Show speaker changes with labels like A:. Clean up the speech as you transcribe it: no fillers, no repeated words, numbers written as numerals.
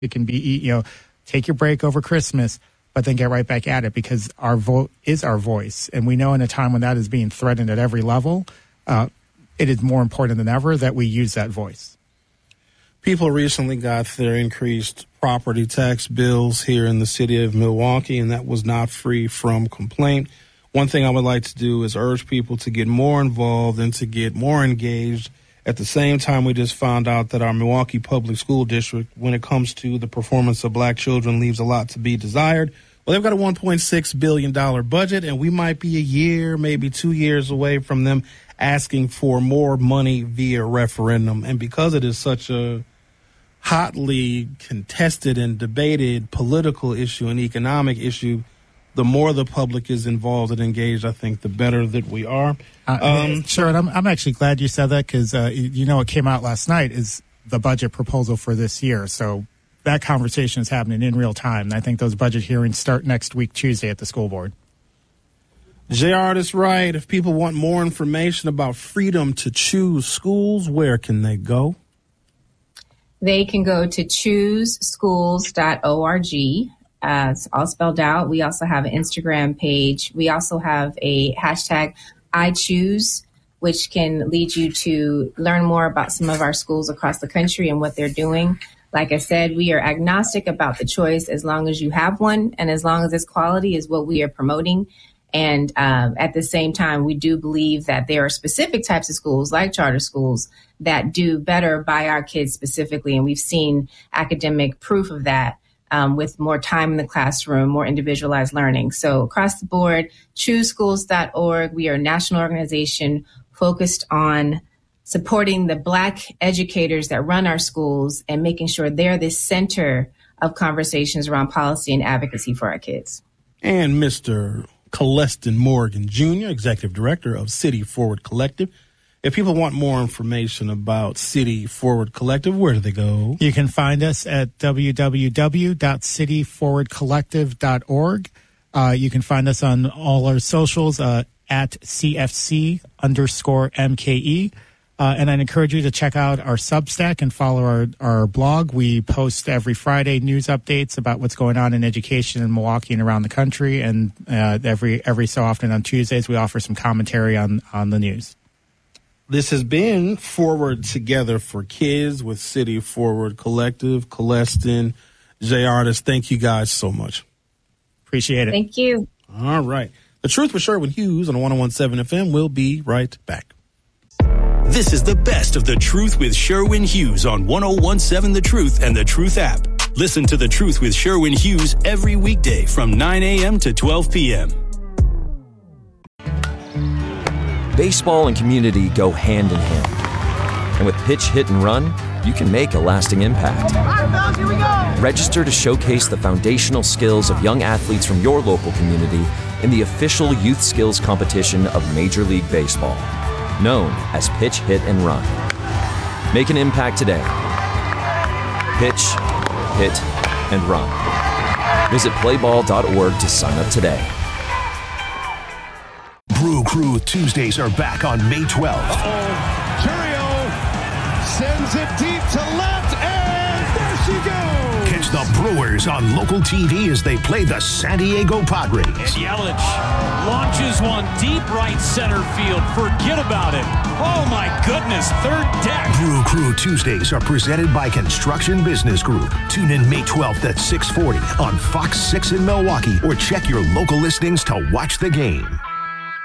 A: It can be, take your break over Christmas, but then get right back at it, because our vote is our voice. And we know in a time when that is being threatened at every level, it is more important than ever that we use that voice.
B: People recently got their increased property tax bills here in the city of Milwaukee, and that was not free from complaint. One thing I would like to do is urge people to get more involved and to get more engaged. At the same time, we just found out that our Milwaukee Public School District, when it comes to the performance of black children, leaves a lot to be desired. Well, they've got a $1.6 billion budget, and we might be a year, maybe 2 years away from them asking for more money via referendum. And because it is such a hotly contested and debated political issue and economic issue, the more the public is involved and engaged, I think the better that we are.
A: Sure, and I'm actually glad you said that, because, what came out last night is the budget proposal for this year. So that conversation is happening in real time. And I think those budget hearings start next week, Tuesday, at the school board.
B: JR is right. If people want more information about freedom to choose schools, where can they go?
C: They can go to chooseschools.org. It's all spelled out. We also have an Instagram page. We also have a hashtag #IChoose, which can lead you to learn more about some of our schools across the country and what they're doing. Like I said, we are agnostic about the choice as long as you have one and as long as its quality is what we are promoting. And at the same time, we do believe that there are specific types of schools like charter schools that do better by our kids specifically. And we've seen academic proof of that. With more time in the classroom, more individualized learning. So across the board, chooseschools.org. We are a national organization focused on supporting the Black educators that run our schools and making sure they're the center of conversations around policy and advocacy for our kids.
B: And Mr. Coleston Morgan, Jr., Executive Director of City Forward Collective. If people want more information about City Forward Collective, where do they go?
A: You can find us at www.cityforwardcollective.org. You can find us on all our socials at CFC_MKE. And I'd encourage you to check out our Substack and follow our blog. We post every Friday news updates about what's going on in education in Milwaukee and around the country. And every so often on Tuesdays, we offer some commentary on the news.
B: This has been Forward Together for Kids with City Forward Collective. Coleston, J. Artist, thank you guys so much.
A: Appreciate it.
C: Thank you.
B: All right. The Truth with Sherwin Hughes on 101.7 FM. We'll be right back.
D: This is the best of The Truth with Sherwin Hughes on 101.7 The Truth and The Truth app. Listen to The Truth with Sherwin Hughes every weekday from 9 a.m. to 12 p.m.
E: Baseball and community go hand in hand. And with Pitch, Hit, and Run, you can make a lasting impact. Register to showcase the foundational skills of young athletes from your local community in the official youth skills competition of Major League Baseball, known as Pitch, Hit, and Run. Make an impact today. Pitch, Hit, and Run. Visit playball.org to sign up today.
F: Brew Crew Tuesdays are back on May 12th.
G: Chourio sends it deep to left, and there she goes.
F: Catch the Brewers on local TV as they play the San Diego Padres.
H: Yelich launches one deep right center field. Forget about it. Oh, my goodness. Third deck.
F: Brew Crew Tuesdays are presented by Construction Business Group. Tune in May 12th at 6:40 on Fox 6 in Milwaukee, or check your local listings to watch the game.